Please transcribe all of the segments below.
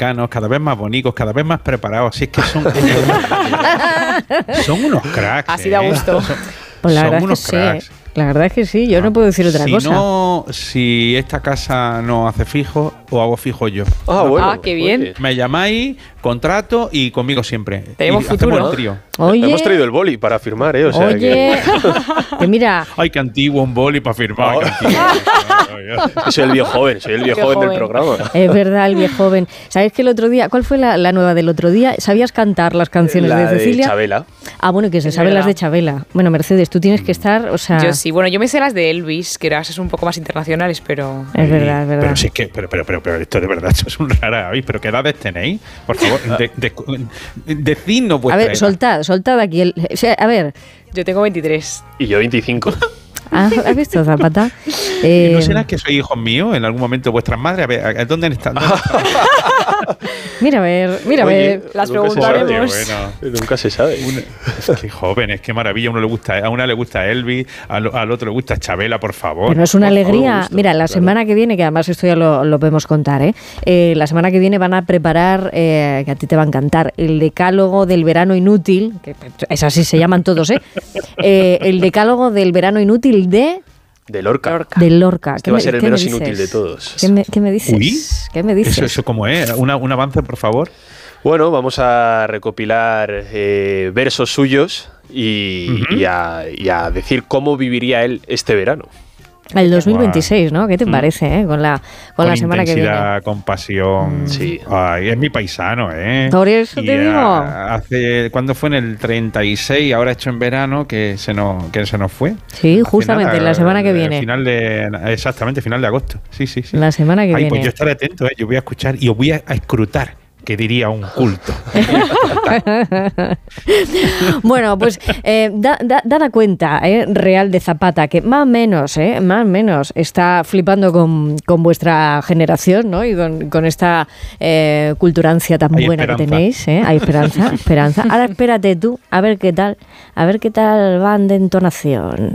cercanos, cada vez más bonitos, cada vez más preparados. Así es que son unos cracks. Así da gusto. Pues la verdad son unos es que cracks. sí. La verdad es que sí, yo no puedo decir otra cosa. Si esta casa no hace fijo, o hago fijo yo. Bueno. Qué bien. Oye. Me llamáis, contrato y conmigo siempre. Tenemos y futuro. hacemos el trío. Oye, Hemos traído el boli para firmar, O sea oye, que mira, Ay, qué antiguo un boli para firmar. qué antiguo. Soy el viejo joven, del joven. programa. es verdad, el viejo joven. ¿Sabes que el otro día, cuál fue la nueva del otro día? ¿Sabías cantar las canciones La de Cecilia? Chabela. Ah, bueno, que se Es saben verdad. las de Chabela. Bueno, Mercedes, tú tienes que estar, o sea... Yo sí, bueno, yo me sé las de Elvis, que eran un poco más internacionales, pero... Es verdad, es verdad. Pero si es que, pero esto de verdad, esto es un rara avis. ¿Pero qué edades tenéis? Por favor, decidnos vuestra A ver, edad. soltad aquí el... O sea, a ver, Yo tengo 23. Y yo 25. ¿has visto, Zapata? ¿Y no será que sois hijos míos en algún momento vuestras madres? A ver, ¿dónde están? Mira, a ver, Oye, las nunca se preguntaremos. sabe. Nunca se sabe. Qué jóvenes, qué maravilla. A una le gusta Elvis, al otro le gusta Chabela, por favor. Pero es una Por favor, alegría. gusto. Mira, la semana que viene, que además esto ya lo podemos contar, la semana que viene van a preparar, que a ti te va a encantar, el decálogo del verano inútil, que es así, se llaman todos, el decálogo del verano inútil De Lorca. del Lorca. Este va a ser el menos inútil de todos. ¿Qué me dices? Uy, ¿Qué me dices? ¿Eso cómo es? ¿Un avance, por favor? Bueno, vamos a recopilar versos suyos y a decir cómo viviría él este verano. El 2026, ¿no? ¿Qué te parece, con la semana que viene? Intensidad, con pasión. Sí. Ay, es mi paisano, ¿eh? Por eso te digo. ¿Cuándo fue? En el 36, ahora hecho en verano, que se nos fue. Sí, Al justamente, final, la semana que viene. Exactamente, final de agosto. Sí. La semana que Ay, viene. pues yo estaré atento, yo voy a escuchar y os voy a escrutar, que diría un culto. Bueno, pues dada cuenta real de Zapata, que más o menos está flipando con vuestra generación, ¿no? Y con esta culturancia tan Hay buena esperanza. que tenéis, hay esperanza. Ahora espérate tú, a ver qué tal van de entonación.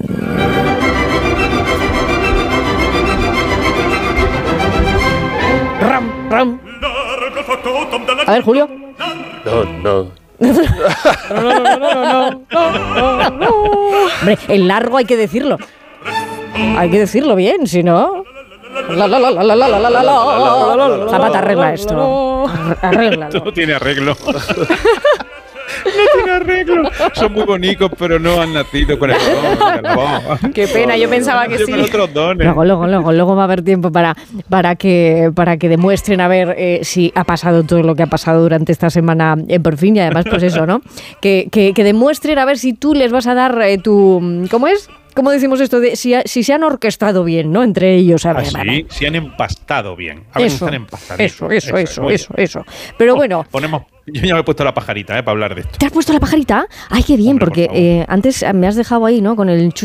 Ram. A ver, Julio. No. Hombre, el largo hay que decirlo. Hay que decirlo bien, si no. Zapata, arregla esto. Arréglalo. No tiene arreglo. No tiene arreglo. Son muy bonitos, pero no han nacido con el don de la voz. Qué pena, yo pensaba que sí. Llevan otros dones. Luego va a haber tiempo para que demuestren a ver si ha pasado todo lo que ha pasado durante esta semana por fin, y además pues eso, ¿no? Que demuestren a ver si tú les vas a dar tu... ¿Cómo es? ¿Cómo decimos esto? Si se han orquestado bien, ¿no? Entre ellos. A ver, Si han empastado bien. A ver si están empastaditos. Eso. Pero bueno... Yo ya me he puesto la pajarita, para hablar de esto. ¿Te has puesto la pajarita? Ay, qué bien, Hombre, porque antes me has dejado ahí, ¿no? Con el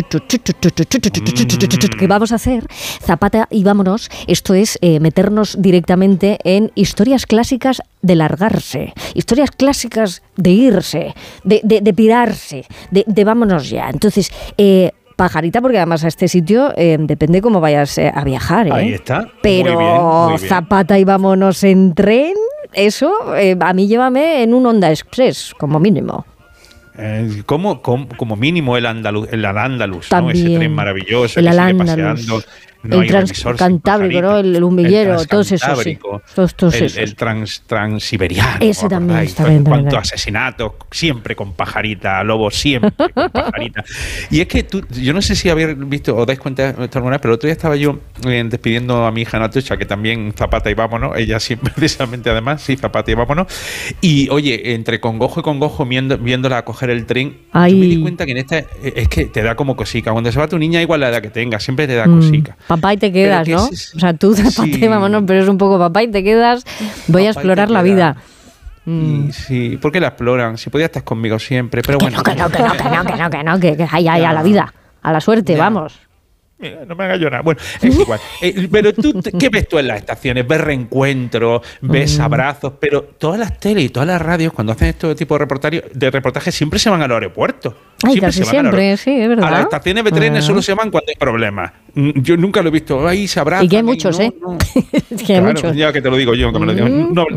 que vamos a hacer. Zapata y vámonos. Esto es meternos directamente en historias clásicas de largarse, historias clásicas de irse, de pirarse, de vámonos ya. Entonces, pajarita, porque además a este sitio depende cómo vayas a viajar, ¿eh? Ahí está. Pero muy bien. Zapata y vámonos en tren, eso, a mí llévame en un Honda Express, como mínimo. Como mínimo el Al-Ándalus, ¿no? También. Ese tren maravilloso El que sigue Al-Ándalus. paseando. No hay revisor sin Cantábrico, ¿no? pajarita. El humillero, todos esos, sí. Transcantábrico, Todos esos. El transiberiano. Ese también ¿acordáis? está bien, Cuántos también. asesinatos, siempre con pajarita, Lobo, siempre con pajarita. Y es que yo no sé si habéis visto o dais cuenta esto alguna vez, pero el otro día estaba yo despidiendo a mi hija Natocha, que también Zapata y vámonos, ella siempre, precisamente además, sí, Zapata y vámonos. Y oye, entre congojo y congojo, viéndola coger el tren, Ay. yo me di cuenta que en esta es que te da como cosica. Cuando se va tu niña, igual la edad que tenga, siempre te da cosica. Papá y te quedas, Pero ¿no? que es- O sea, tú Zapata y sí. vámonos, pero es un poco papá y te quedas, voy a Papá y explorar te la quedas. vida. Y sí, ¿por qué la exploran? Si podía estar conmigo siempre, pero bueno. Que ay, a la vida, a la suerte, Ya. vamos. Mira, no me hagas llorar. Bueno, es igual. Pero ¿qué ves tú en las estaciones? Ves reencuentros, ves abrazos, pero todas las teles y todas las radios, cuando hacen este tipo de reportajes, siempre se van al aeropuerto. Ay, casi se van al siempre, sí, es verdad. A las estaciones de trenes solo se van cuando hay problemas. Yo nunca lo he visto. Ahí se abrazan. Y que hay muchos, no, ¿eh? no. Que hay Claro, muchos. ya que te lo digo yo, que me lo digo. No,